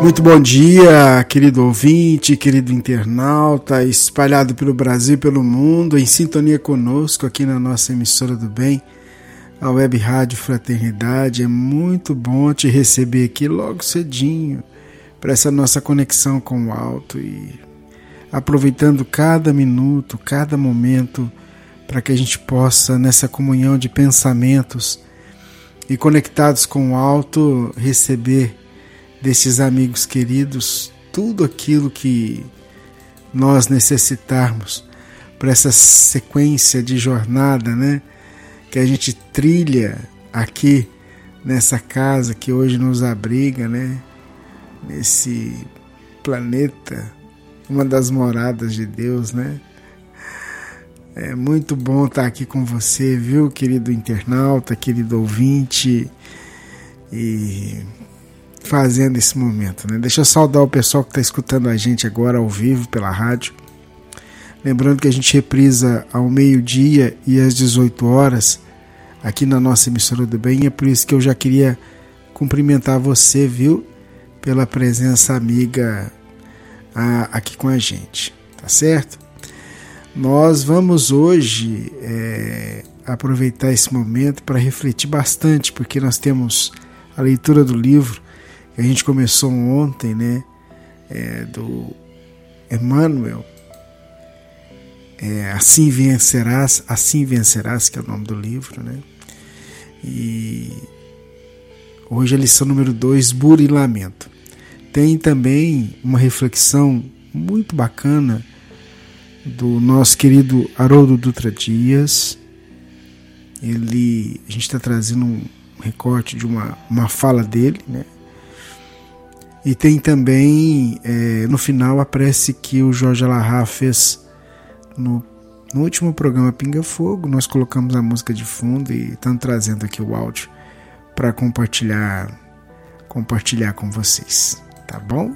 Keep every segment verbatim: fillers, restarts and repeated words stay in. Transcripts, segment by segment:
Muito bom dia, querido ouvinte, querido internauta, espalhado pelo Brasil e pelo mundo, em sintonia conosco aqui na nossa emissora do bem, a Web Rádio Fraternidade. É muito bom te receber aqui logo cedinho para essa nossa conexão com o alto e aproveitando cada minuto, cada momento para que a gente possa, nessa comunhão de pensamentos e conectados com o alto, receber desses amigos queridos tudo aquilo que nós necessitarmos para essa sequência de jornada, né, que a gente trilha aqui nessa casa que hoje nos abriga, né, nesse planeta, uma das moradas de Deus, né? É muito bom estar aqui com você, viu, querido internauta, querido ouvinte, e fazendo esse momento, né? Deixa eu saudar o pessoal que está escutando a gente agora ao vivo pela rádio. Lembrando que a gente reprisa ao meio-dia e às dezoito horas aqui na nossa emissora do bem. É por isso que eu já queria cumprimentar você, viu, pela presença amiga a, aqui com a gente, tá certo? Nós vamos hoje é, aproveitar esse momento para refletir bastante, porque nós temos a leitura do livro que a gente começou ontem, né, é, do Emmanuel, é, Assim Vencerás, Assim Vencerás, que é o nome do livro, né? E hoje a lição número dois, Burilamento. Tem também uma reflexão muito bacana do nosso querido Haroldo Dutra Dias. Ele, a gente está trazendo um recorte de uma, uma fala dele, né? E tem também, é, no final, a prece que o Jorge Alahá fez no, no último programa Pinga Fogo. Nós colocamos a música de fundo e estamos trazendo aqui o áudio para compartilhar, compartilhar com vocês, tá bom?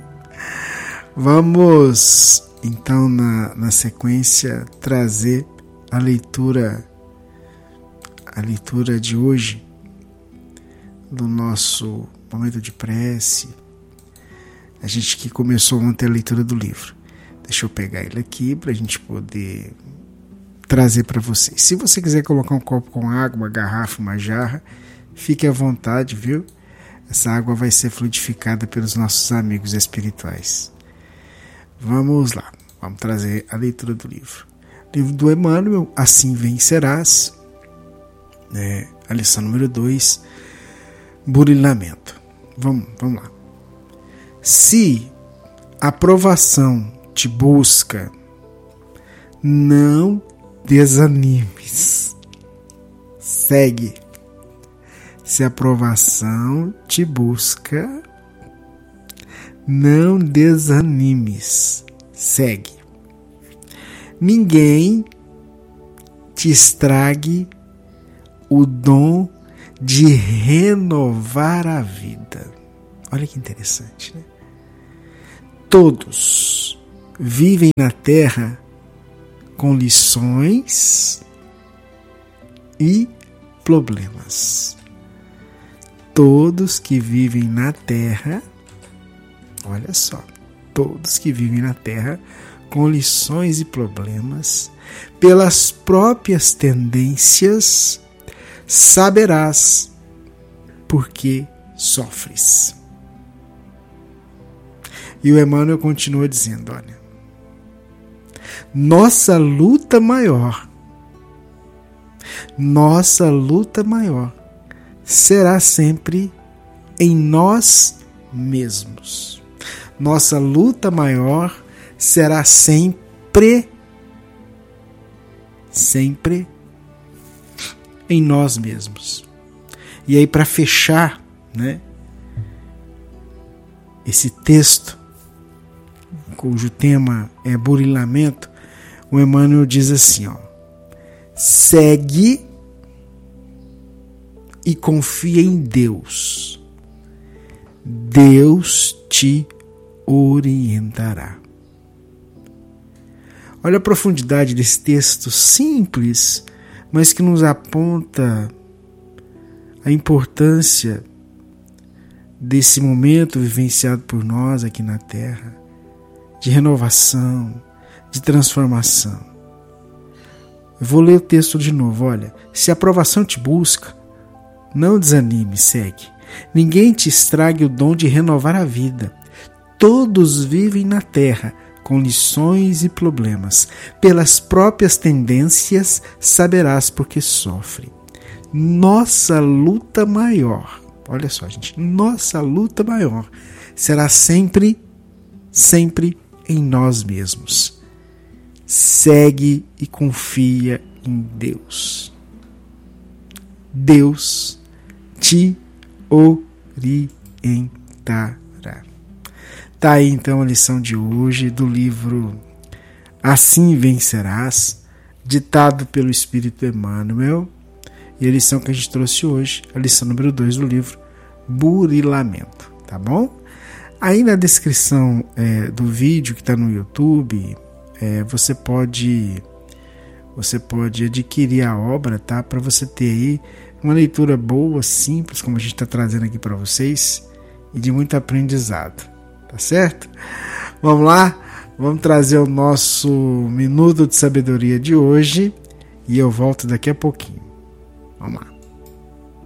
Vamos, então, na, na sequência, trazer a leitura, a leitura de hoje, do nosso momento de prece. A gente que começou ontem a leitura do livro. Deixa eu pegar ele aqui para a gente poder trazer para vocês. Se você quiser colocar um copo com água, uma garrafa, uma jarra, fique à vontade, viu? Essa água vai ser fluidificada pelos nossos amigos espirituais. Vamos lá, vamos trazer a leitura do livro. Livro do Emmanuel, Assim Vencerás, né? A lição número dois, Burilamento. Vamos, vamos lá. Se a aprovação te busca, não desanimes. Segue. Se a aprovação te busca, não desanimes. Segue. Ninguém te estrague o dom de renovar a vida. Olha que interessante, né? Todos vivem na Terra com lições e problemas. Todos que vivem na Terra, olha só, todos que vivem na Terra com lições e problemas, pelas próprias tendências, saberás por que sofres. E o Emmanuel continua dizendo, olha, nossa luta maior, nossa luta maior será sempre em nós mesmos. Nossa luta maior será sempre, sempre em nós mesmos. E aí, para fechar, né, esse texto, cujo tema é burilamento, o Emmanuel diz assim, ó, segue e confia em Deus. Deus te orientará. Olha a profundidade desse texto simples, mas que nos aponta a importância desse momento vivenciado por nós aqui na Terra, de renovação, de transformação. Eu vou ler o texto de novo, olha. Se a aprovação te busca, não desanime, segue. Ninguém te estrague o dom de renovar a vida. Todos vivem na Terra com lições e problemas. Pelas próprias tendências saberás porque sofre. Nossa luta maior, olha só, gente, nossa luta maior será sempre, sempre em nós mesmos. Segue e confia em Deus. Deus te orientará. Tá aí então a lição de hoje do livro Assim Vencerás, ditado pelo Espírito Emmanuel. E a lição que a gente trouxe hoje, a lição número dois do livro, Burilamento, tá bom? Aí na descrição é, do vídeo que está no YouTube, é, você pode você pode adquirir a obra, tá? Para você ter aí uma leitura boa, simples, como a gente está trazendo aqui para vocês, e de muito aprendizado, tá certo? Vamos lá, vamos trazer o nosso Minuto de Sabedoria de hoje, e eu volto daqui a pouquinho. Vamos lá.